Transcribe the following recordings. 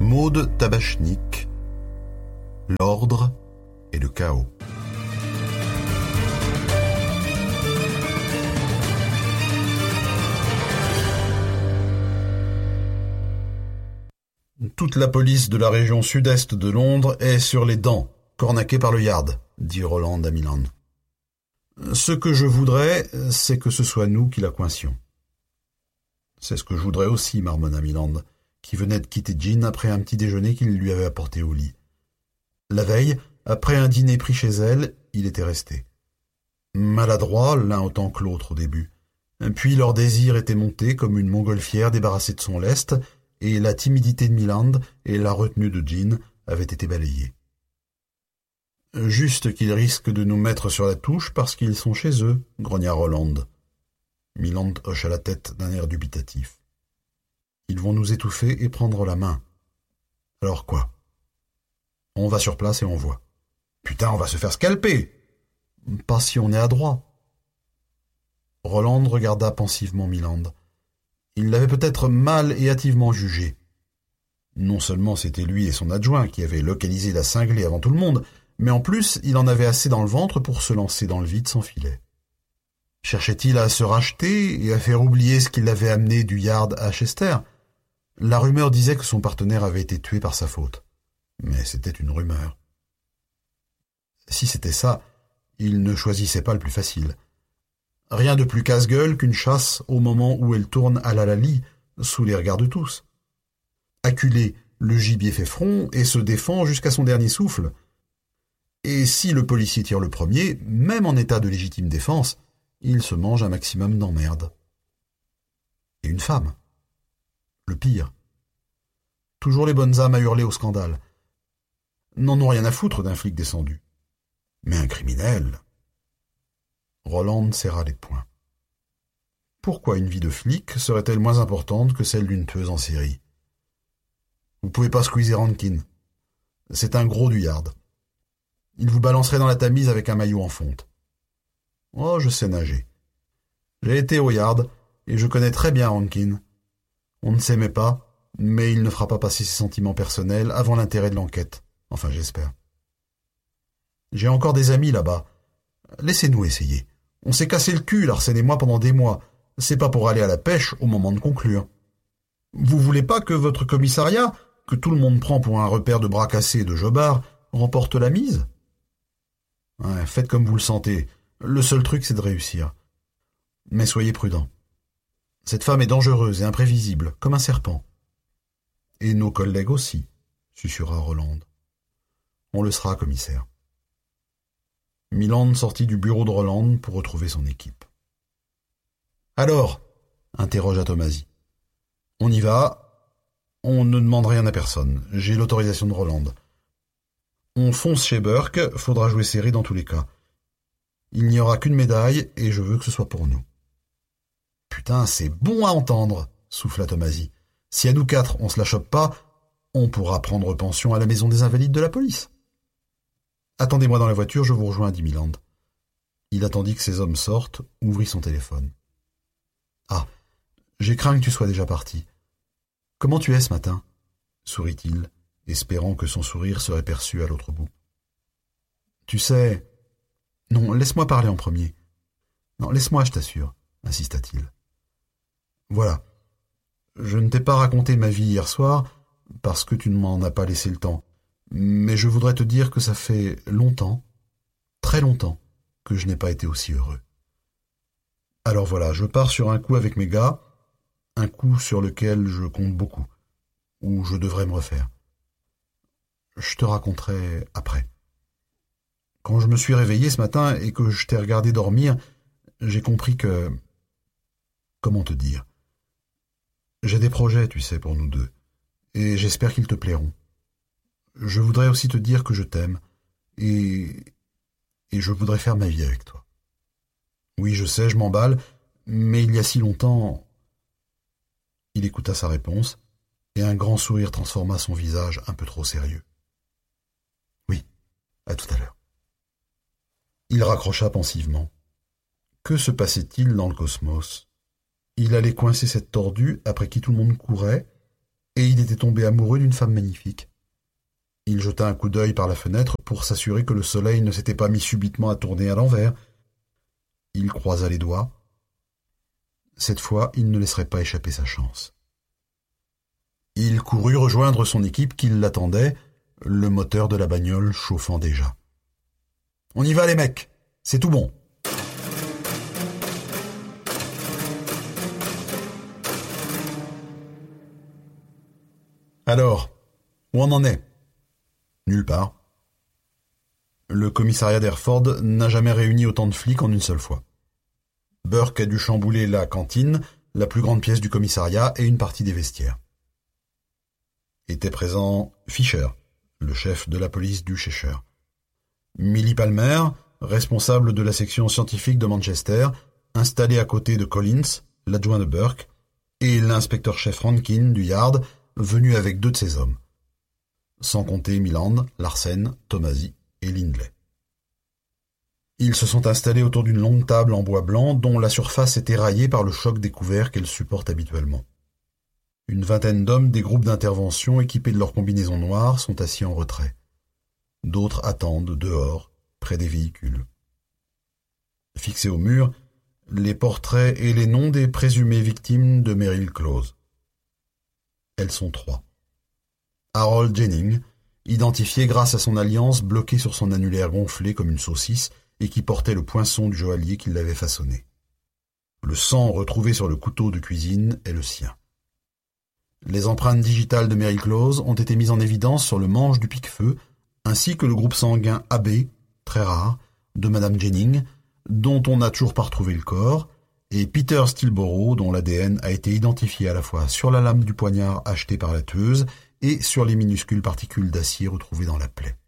Maud Tabachnik, l'ordre et le chaos. Toute la police de la région sud-est de Londres est sur les dents, cornaquée par le Yard, dit Roland à Milan. Ce que je voudrais, c'est que ce soit nous qui la coincions. C'est ce que je voudrais aussi, marmonna Milan, qui venait de quitter Jean après un petit déjeuner qu'il lui avait apporté au lit. La veille, après un dîner pris chez elle, il était resté. Maladroits, l'un autant que l'autre au début. Puis leur désir était monté comme une montgolfière débarrassée de son lest, et la timidité de Milan et la retenue de Jean avaient été balayées. Juste qu'ils risquent de nous mettre sur la touche parce qu'ils sont chez eux, grogna Roland. Milan hocha la tête d'un air dubitatif. Ils vont nous étouffer et prendre la main. Alors quoi? On va sur place et on voit. Putain, on va se faire scalper! Pas si on est adroit. Roland regarda pensivement Milan. Il l'avait peut-être mal et hâtivement jugé. Non seulement c'était lui et son adjoint qui avaient localisé la cinglée avant tout le monde, mais en plus il en avait assez dans le ventre pour se lancer dans le vide sans filet. Cherchait-il à se racheter et à faire oublier ce qui l'avait amené du Yard à Chester? La rumeur disait que son partenaire avait été tué par sa faute. Mais c'était une rumeur. Si c'était ça, il ne choisissait pas le plus facile. Rien de plus casse-gueule qu'une chasse au moment où elle tourne à la Lali, sous les regards de tous. Acculé, le gibier fait front et se défend jusqu'à son dernier souffle. Et si le policier tire le premier, même en état de légitime défense, il se mange un maximum d'emmerde. Et une femme. Le pire. Toujours les bonnes âmes à hurler au scandale. N'en ont rien à foutre d'un flic descendu. Mais un criminel... Roland serra les poings. Pourquoi une vie de flic serait-elle moins importante que celle d'une tueuse en série? Vous pouvez pas squeezer Rankin. C'est un gros du Yard. Il vous balancerait dans la Tamise avec un maillot en fonte. Oh, je sais nager. J'ai été au Yard, et je connais très bien Rankin. On ne s'aimait pas, mais il ne fera pas passer ses sentiments personnels avant l'intérêt de l'enquête. Enfin, j'espère. J'ai encore des amis là-bas. Laissez-nous essayer. On s'est cassé le cul, Larsen et moi, pendant des mois. C'est pas pour aller à la pêche au moment de conclure. Vous voulez pas que votre commissariat, que tout le monde prend pour un repère de bras cassés et de jobards, remporte la mise? Ouais, faites comme vous le sentez. Le seul truc, c'est de réussir. Mais soyez prudents. Cette femme est dangereuse et imprévisible, comme un serpent. Et nos collègues aussi, susurra Roland. On le sera, commissaire. Milan sortit du bureau de Roland pour retrouver son équipe. « Alors ?» interrogea Tomasi. « On y va. On ne demande rien à personne. J'ai l'autorisation de Roland. On fonce chez Burke, faudra jouer serré dans tous les cas. Il n'y aura qu'une médaille et je veux que ce soit pour nous. » « Putain, c'est bon à entendre !» souffla Tomasi. « Si à nous quatre on se la chope pas, on pourra prendre pension à la maison des Invalides de la police. » « Attendez-moi dans la voiture, je vous rejoins, dit Milan. » Il attendit que ses hommes sortent, ouvrit son téléphone. « Ah, j'ai craint que tu sois déjà parti. Comment tu es ce matin ?» sourit-il, espérant que son sourire serait perçu à l'autre bout. « Tu sais... » « Non, laisse-moi parler en premier. »« Non, laisse-moi, je t'assure, » insista-t-il. « Voilà. Je ne t'ai pas raconté ma vie hier soir, parce que tu ne m'en as pas laissé le temps. Mais je voudrais te dire que ça fait longtemps, très longtemps, que je n'ai pas été aussi heureux. Alors voilà, je pars sur un coup avec mes gars, un coup sur lequel je compte beaucoup, où je devrais me refaire. Je te raconterai après. Quand je me suis réveillé ce matin et que je t'ai regardé dormir, j'ai compris que... Comment te dire? J'ai des projets, tu sais, pour nous deux, et j'espère qu'ils te plairont. Je voudrais aussi te dire que je t'aime, et je voudrais faire ma vie avec toi. Oui, je sais, je m'emballe, mais il y a si longtemps... Il écouta sa réponse, et un grand sourire transforma son visage un peu trop sérieux. Oui, à tout à l'heure. Il raccrocha pensivement. Que se passait-il dans le cosmos? Il allait coincer cette tordue après qui tout le monde courait, et il était tombé amoureux d'une femme magnifique. Il jeta un coup d'œil par la fenêtre pour s'assurer que le soleil ne s'était pas mis subitement à tourner à l'envers. Il croisa les doigts. Cette fois, il ne laisserait pas échapper sa chance. Il courut rejoindre son équipe qui l'attendait, le moteur de la bagnole chauffant déjà. « On y va les mecs, c'est tout bon !» Alors, où on en est ? Nulle part. Le commissariat d'Hereford n'a jamais réuni autant de flics en une seule fois. Burke a dû chambouler la cantine, la plus grande pièce du commissariat et une partie des vestiaires. Était présent Fisher, le chef de la police du Cheshire. Millie Palmer, responsable de la section scientifique de Manchester, installée à côté de Collins, l'adjoint de Burke, et l'inspecteur-chef Rankin du Yard, venu avec 2 de ses hommes. Sans compter Milland, Larsen, Tomasi et Lindley. Ils se sont installés autour d'une longue table en bois blanc dont la surface est éraillée par le choc des couverts qu'elle supporte habituellement. Une vingtaine d'hommes des groupes d'intervention équipés de leurs combinaisons noires sont assis en retrait. D'autres attendent dehors, près des véhicules. Fixés au mur, les portraits et les noms des présumées victimes de Meryl Close. Elles sont 3. Harold Jennings, identifié grâce à son alliance bloquée sur son annulaire gonflé comme une saucisse et qui portait le poinçon du joaillier qui l'avait façonné. Le sang retrouvé sur le couteau de cuisine est le sien. Les empreintes digitales de Meryl Close ont été mises en évidence sur le manche du pique-feu, ainsi que le groupe sanguin AB, très rare, de Madame Jennings, dont on n'a toujours pas retrouvé le corps, et Peter Steelborough, dont l'ADN a été identifié à la fois sur la lame du poignard achetée par la tueuse et sur les minuscules particules d'acier retrouvées dans la plaie.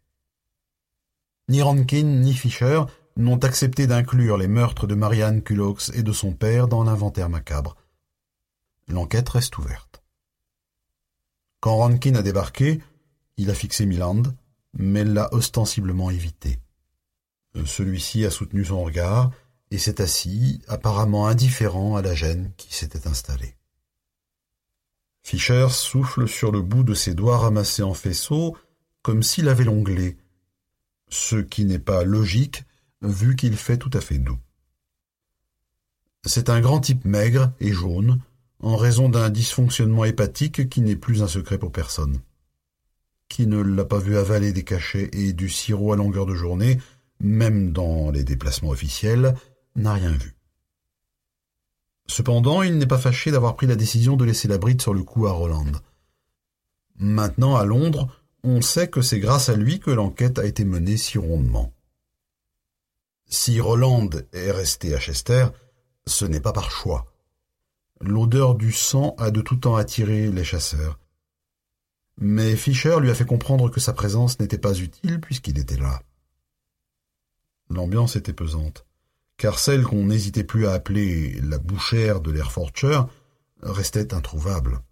Ni Rankin ni Fisher n'ont accepté d'inclure les meurtres de Marianne Cullox et de son père dans l'inventaire macabre. L'enquête reste ouverte. Quand Rankin a débarqué, il a fixé Milland, mais l'a ostensiblement évité. Celui-ci a soutenu son regard et s'est assis, apparemment indifférent à la gêne qui s'était installée. Fisher souffle sur le bout de ses doigts ramassés en faisceau, comme s'il avait l'onglet, ce qui n'est pas logique, vu qu'il fait tout à fait doux. C'est un grand type maigre et jaune, en raison d'un dysfonctionnement hépatique qui n'est plus un secret pour personne. Qui ne l'a pas vu avaler des cachets et du sirop à longueur de journée, même dans les déplacements officiels, n'a rien vu. Cependant, il n'est pas fâché d'avoir pris la décision de laisser la bride sur le coup à Roland. Maintenant, à Londres, on sait que c'est grâce à lui que l'enquête a été menée si rondement. Si Roland est resté à Chester, ce n'est pas par choix. L'odeur du sang a de tout temps attiré les chasseurs. Mais Fisher lui a fait comprendre que sa présence n'était pas utile puisqu'il était là. L'ambiance était pesante, car celle qu'on n'hésitait plus à appeler la bouchère de l'Herefordshire restait introuvable.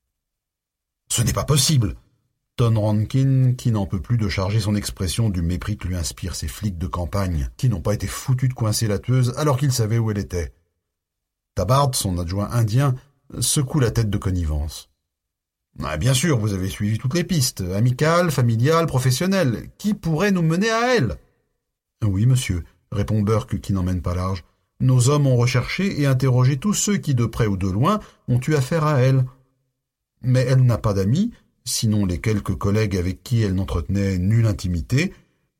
« Ce n'est pas possible !» tonne Rankin, qui n'en peut plus de charger son expression du mépris que lui inspirent ces flics de campagne, qui n'ont pas été foutus de coincer la tueuse alors qu'ils savaient où elle était. Tabard, son adjoint indien, secoue la tête de connivence. Ah, « Bien sûr, vous avez suivi toutes les pistes, amicales, familiales, professionnelles. Qui pourrait nous mener à elle ?»« Oui, monsieur, » répond Burke qui n'emmène pas large. « Nos hommes ont recherché et interrogé tous ceux qui, de près ou de loin, ont eu affaire à elle. Mais elle n'a pas d'amis, sinon les quelques collègues avec qui elle n'entretenait nulle intimité.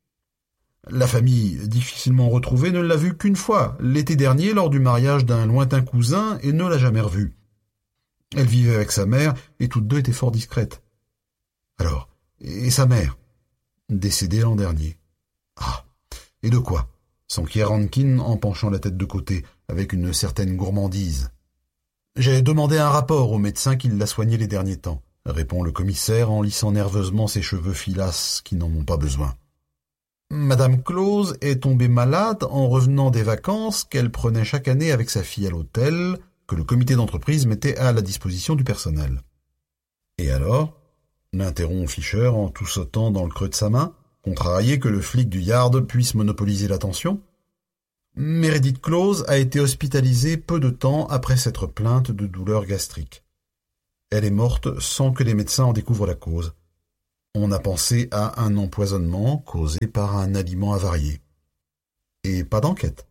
La famille, difficilement retrouvée, ne l'a vue qu'une fois, l'été dernier, lors du mariage d'un lointain cousin, et ne l'a jamais revue. Elle vivait avec sa mère, et toutes deux étaient fort discrètes. Alors, et sa mère, décédée l'an dernier. Ah, et de quoi ? S'enquiert Rankin en penchant la tête de côté, avec une certaine gourmandise. J'ai demandé un rapport au médecin qui l'a soigné les derniers temps, répond le commissaire en lissant nerveusement ses cheveux filasses qui n'en ont pas besoin. Madame Close est tombée malade en revenant des vacances qu'elle prenait chaque année avec sa fille à l'hôtel, que le comité d'entreprise mettait à la disposition du personnel. Et alors ? L'interrompt Fisher en tout sautant dans le creux de sa main, contrarié que le flic du Yard puisse monopoliser l'attention. Meredith Close a été hospitalisée peu de temps après s'être plainte de douleurs gastriques. Elle est morte sans que les médecins en découvrent la cause. On a pensé à un empoisonnement causé par un aliment avarié. Et pas d'enquête.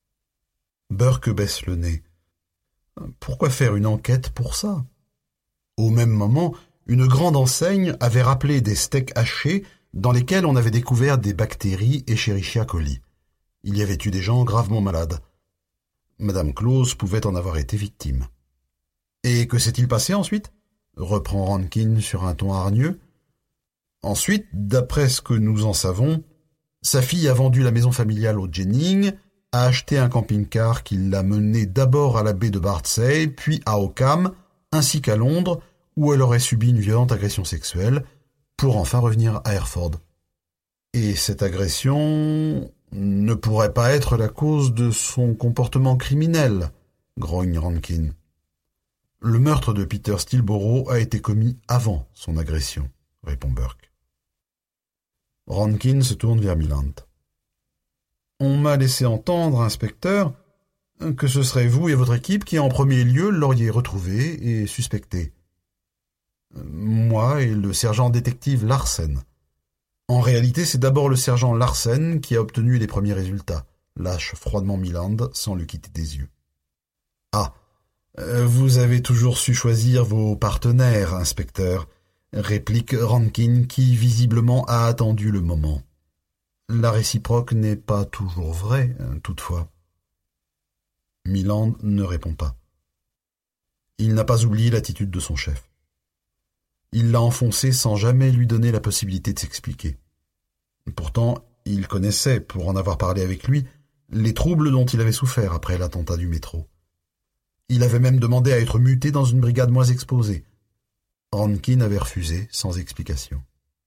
Burke baisse le nez. Pourquoi faire une enquête pour ça? Au même moment, une grande enseigne avait rappelé des steaks hachés dans lesquels on avait découvert des bactéries Escherichia coli. Il y avait eu des gens gravement malades. Madame Close pouvait en avoir été victime. Et que s'est-il passé ensuite? Reprend Rankin sur un ton hargneux. Ensuite, d'après ce que nous en savons, sa fille a vendu la maison familiale au Jennings, a acheté un camping-car qui l'a mené d'abord à la baie de Bardsey, puis à Oakham, ainsi qu'à Londres, où elle aurait subi une violente agression sexuelle, pour enfin revenir à Hereford. Et cette agression ne pourrait pas être la cause de son comportement criminel, grogne Rankin. Le meurtre de Peter Steelborough a été commis avant son agression, répond Burke. Rankin se tourne vers Millant. On m'a laissé entendre, inspecteur, que ce serait vous et votre équipe qui en premier lieu l'auriez retrouvé et suspecté. Moi et le sergent détective Larsen. En réalité, c'est d'abord le sergent Larsen qui a obtenu les premiers résultats, lâche froidement Milland sans le quitter des yeux. Ah, vous avez toujours su choisir vos partenaires, inspecteur, réplique Rankin qui visiblement a attendu le moment. La réciproque n'est pas toujours vraie, toutefois. Milland ne répond pas. Il n'a pas oublié l'attitude de son chef. Il l'a enfoncé sans jamais lui donner la possibilité de s'expliquer. Pourtant, il connaissait, pour en avoir parlé avec lui, les troubles dont il avait souffert après l'attentat du métro. Il avait même demandé à être muté dans une brigade moins exposée. Rankin avait refusé, sans explication.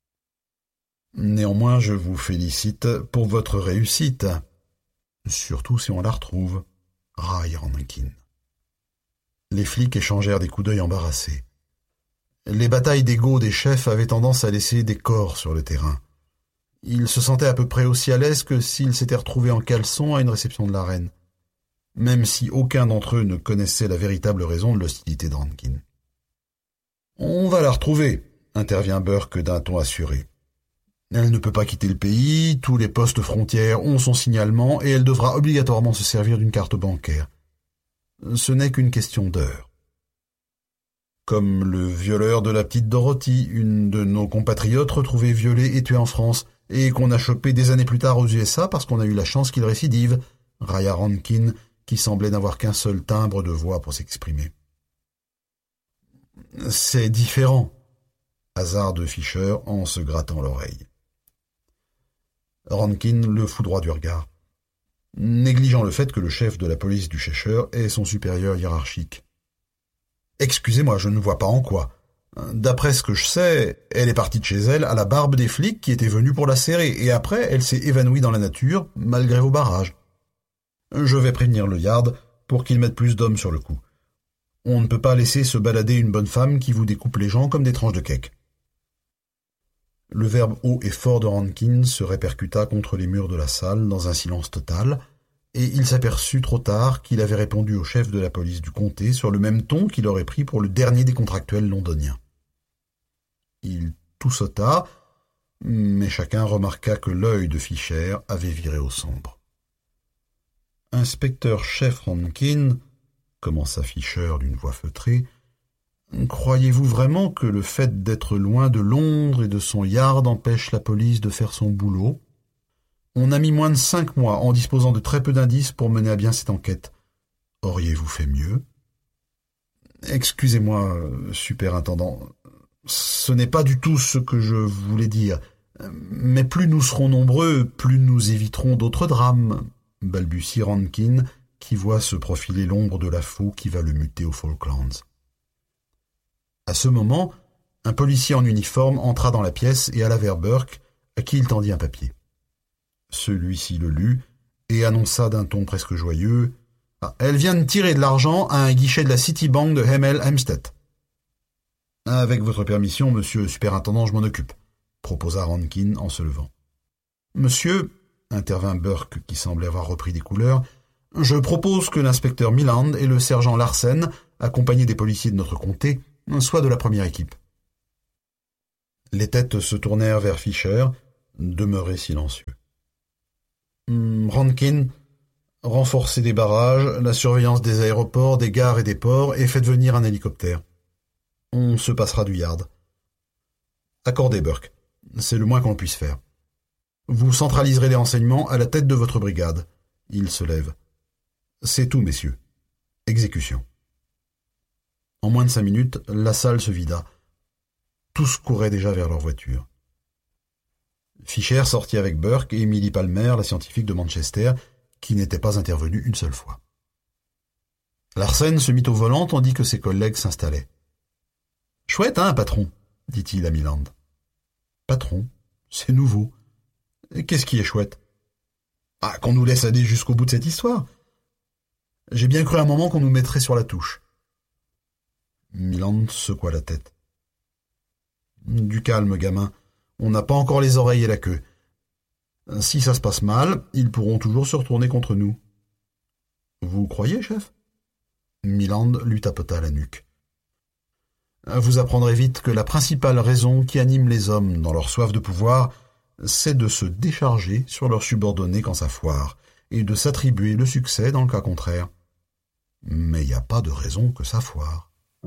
Néanmoins, je vous félicite pour votre réussite. Surtout si on la retrouve, raille Rankin. Les flics échangèrent des coups d'œil embarrassés. Les batailles d'ego des chefs avaient tendance à laisser des corps sur le terrain. Ils se sentaient à peu près aussi à l'aise que s'ils s'étaient retrouvés en caleçon à une réception de la reine, même si aucun d'entre eux ne connaissait la véritable raison de l'hostilité de Rankin. « On va la retrouver », intervient Burke d'un ton assuré. « Elle ne peut pas quitter le pays, tous les postes frontières ont son signalement et elle devra obligatoirement se servir d'une carte bancaire. Ce n'est qu'une question d'heure. » Comme le violeur de la petite Dorothy, une de nos compatriotes retrouvée violée et tuée en France, et qu'on a chopé des années plus tard aux USA parce qu'on a eu la chance qu'il récidive, railla Rankin, qui semblait n'avoir qu'un seul timbre de voix pour s'exprimer. C'est différent, hasarde Fisher en se grattant l'oreille. Rankin le foudroie du regard, négligeant le fait que le chef de la police du Cheshire est son supérieur hiérarchique. Excusez-moi, je ne vois pas en quoi. D'après ce que je sais, elle est partie de chez elle à la barbe des flics qui étaient venus pour la serrer, et après, elle s'est évanouie dans la nature, malgré vos barrages. Je vais prévenir le yard pour qu'il mette plus d'hommes sur le coup. On ne peut pas laisser se balader une bonne femme qui vous découpe les gens comme des tranches de cake. Le verbe haut et fort de Rankin se répercuta contre les murs de la salle dans un silence total, et il s'aperçut trop tard qu'il avait répondu au chef de la police du comté sur le même ton qu'il aurait pris pour le dernier des contractuels londoniens. Il toussota, mais chacun remarqua que l'œil de Fisher avait viré au sombre. « Inspecteur-chef Rankin, » commença Fisher d'une voix feutrée, « croyez-vous vraiment que le fait d'être loin de Londres et de son yard empêche la police de faire son boulot ? On a mis moins de 5 mois en disposant de très peu d'indices pour mener à bien cette enquête. Auriez-vous fait mieux ? Excusez-moi, superintendant, ce n'est pas du tout ce que je voulais dire. Mais plus nous serons nombreux, plus nous éviterons d'autres drames, balbutie Rankin, qui voit se profiler l'ombre de la faux qui va le muter aux Falklands. À ce moment, un policier en uniforme entra dans la pièce et alla vers Burke, à qui il tendit un papier. Celui-ci le lut et annonça d'un ton presque joyeux « Elle vient de tirer de l'argent à un guichet de la Citibank de Hemel Hempstead. »« Avec votre permission, monsieur le superintendant, je m'en occupe, » proposa Rankin en se levant. « Monsieur, » intervint Burke qui semblait avoir repris des couleurs, « je propose que l'inspecteur Milland et le sergent Larsen, accompagnés des policiers de notre comté, soit de la première équipe. Les têtes se tournèrent vers Fischer, demeuré silencieux. Rankin, renforcez des barrages, la surveillance des aéroports, des gares et des ports, et faites venir un hélicoptère. On se passera du yard. Accordez, Burke. C'est le moins qu'on puisse faire. Vous centraliserez les renseignements à la tête de votre brigade. Il se lève. C'est tout, messieurs. Exécution. En moins de 5 minutes, la salle se vida. Tous couraient déjà vers leur voiture. Fischer sortit avec Burke et Emily Palmer, la scientifique de Manchester, qui n'était pas intervenue une seule fois. Larsen se mit au volant tandis que ses collègues s'installaient. « Chouette, hein, patron ?» dit-il à Milland. « Patron, c'est nouveau. Qu'est-ce qui est chouette ? Ah, qu'on nous laisse aller jusqu'au bout de cette histoire. J'ai bien cru à un moment qu'on nous mettrait sur la touche. » Milland secoua la tête. « Du calme, gamin. On n'a pas encore les oreilles et la queue. Si ça se passe mal, ils pourront toujours se retourner contre nous. »« Vous croyez, chef ?» Milland lui tapota la nuque. « Vous apprendrez vite que la principale raison qui anime les hommes dans leur soif de pouvoir, c'est de se décharger sur leurs subordonnés quand ça foire, et de s'attribuer le succès dans le cas contraire. Mais il n'y a pas de raison que ça foire. »